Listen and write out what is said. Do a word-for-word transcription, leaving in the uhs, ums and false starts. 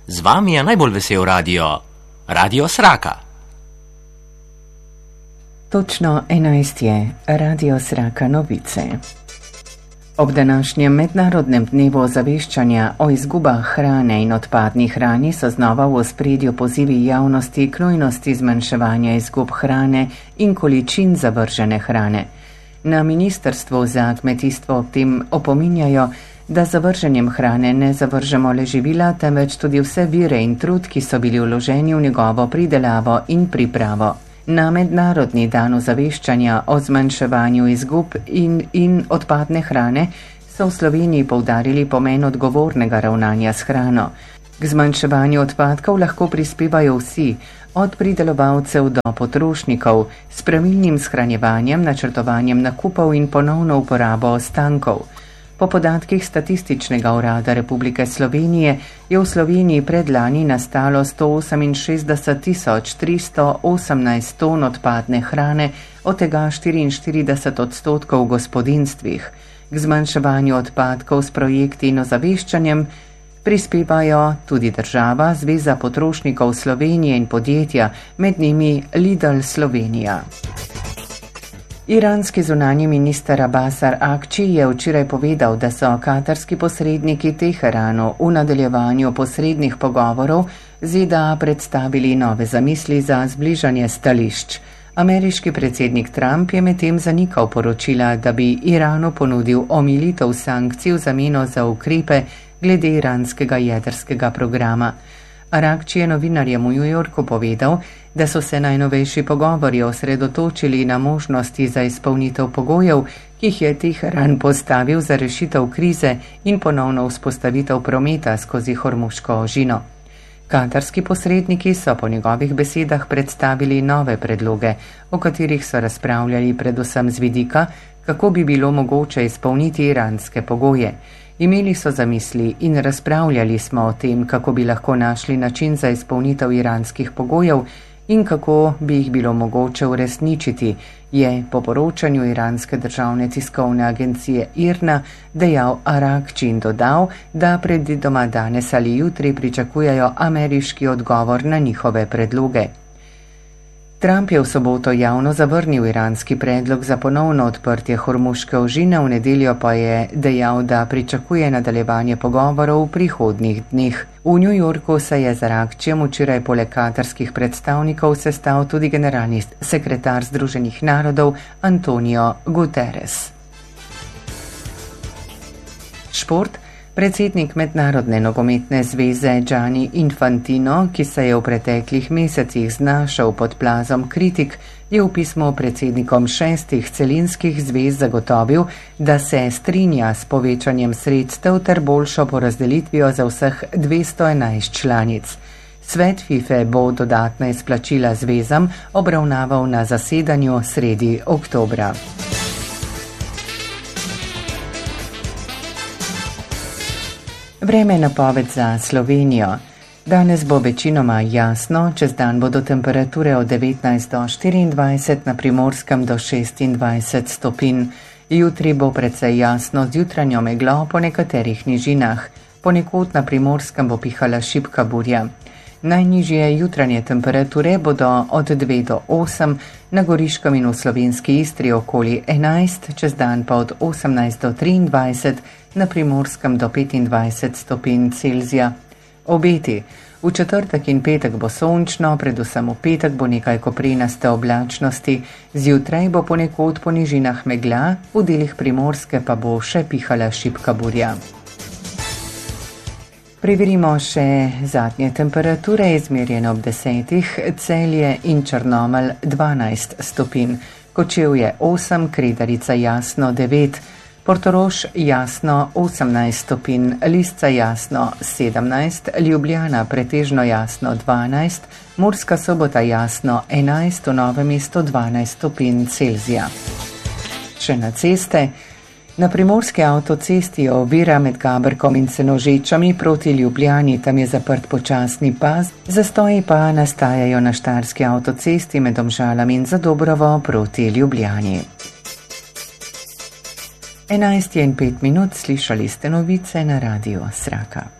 Z vami je najbolj vesel radio, Radio Sraka. Točno enajst je, Radio Sraka novice. Ob današnjem mednarodnem dnevu ozaveščanja o izgubah hrane in odpadni hrani so znova v ospredju pozivi javnosti k nujnosti zmanjševanja izgub hrane in količin zavržene hrane. Na Ministrstvu za kmetijstvo ob tem opominjajo, da zavrženjem hrane ne zavržemo le živila, temveč tudi vse vire in trud, ki so bili vloženi v njegovo pridelavo in pripravo. Na mednarodni dan ozaveščanja o zmanjševanju izgub in, in odpadne hrane so v Sloveniji poudarili pomen odgovornega ravnanja s hrano. K zmanjševanju odpadkov lahko prispevajo vsi, od pridelovalcev do potrošnikov, s pravilnim shranjevanjem, načrtovanjem nakupov in ponovno uporabo ostankov. Po podatkih Statističnega urada Republike Slovenije je v Sloveniji predlani nastalo sto oseminšestdeset tisoč tristo osemnajst ton odpadne hrane, od tega štiriinštirideset odstotkov v gospodinjstvih. K zmanjševanju odpadkov s projekti in ozaveščanjem prispevajo tudi država, Zveza potrošnikov Slovenije in podjetja, med njimi Lidl Slovenija. Iranski zunanji minister Abbas Araghči je včeraj povedal, da so katarski posredniki Teheranu v nadaljevanju posrednih pogovorov Z D A predstavili nove zamisli za zbližanje stališč. Ameriški predsednik Trump je medtem zanikal poročila, da bi Iranu ponudil omilitev sankcij v zameno za ukrepe glede iranskega jedrskega programa. Araghči je novinarjem v New Yorku povedal, da so se najnovejši pogovori osredotočili na možnosti za izpolnitev pogojev, ki jih je Teheran postavil za rešitev krize in ponovno vzpostavitev prometa skozi Hormuško ožino. Katarski posredniki so po njegovih besedah predstavili nove predloge, o katerih so razpravljali predvsem z vidika, kako bi bilo mogoče izpolniti iranske pogoje. Imeli so zamisli in razpravljali smo o tem, kako bi lahko našli način za izpolnitev iranskih pogojev in kako bi jih bilo mogoče uresničiti, je po poročanju iranske državne tiskovne agencije I R N A dejal Araghči in dodal, da predvidoma danes ali jutri pričakujejo ameriški odgovor na njihove predloge. Trump je v soboto javno zavrnil iranski predlog za ponovno odprtje Hormuške ožine, v nedeljo pa je dejal, da pričakuje nadaljevanje pogovorov v prihodnjih dneh. V New Yorku se je z Araghčijem včeraj poleg katarskih predstavnikov sestal tudi generalni sekretar Združenih narodov Antonio Guterres. Šport. Predsednik Mednarodne nogometne zveze Gianni Infantino, ki se je v preteklih mesecih znašel pod plazom kritik, je v pismu predsednikom šestih celinskih zvez zagotovil, da se strinja s povečanjem sredstev ter boljšo porazdelitvijo za vseh dvesto enajst članic. Svet FIFA bo dodatna izplačila zvezam obravnaval na zasedanju sredi oktobra. Vreme napoved za Slovenijo. Danes bo večinoma jasno, čez dan bodo temperature od devetnajst do štiriindvajset, na Primorskem do šestindvajset stopinj. Jutri bo precej jasno z jutranjo meglo po nekaterih nižinah. Ponekod na Primorskem bo pihala šibka burja. Najnižje jutranje temperature bodo od dve do osem, na Goriškem in v slovenski Istri okoli enajst, čez dan pa od osemnajst do triindvajset, na Primorskem do petindvajset stopinj Celzija. Obeti. V četrtek in petek bo sončno, predvsem v petek bo nekaj koprenaste oblačnosti, zjutraj bo ponekod po nižinah megla, v delih Primorske pa bo še pihala šibka burja. Preverimo še zadnje temperature, izmerjene ob desetih, Celje in Črnomelj dvanajst stopinj, Kočevje osem, Kredarica jasno devet, Portorož jasno osemnajst stopinj, Lisca jasno sedemnajst, Ljubljana pretežno jasno dvanajst, Murska Sobota jasno enajst, v Novem mestu dvanajst stopinj Celzija. Še na ceste. Na primorski avtocesti je ovira med Gaberkom in Senožečami proti Ljubljani, tam je zaprt počasni pas, zastoji pa nastajajo na štajerski avtocesti med Domžalami in Zadobrovo proti Ljubljani. enajst je in pet minut, slišali ste novice na Radiu Sraka.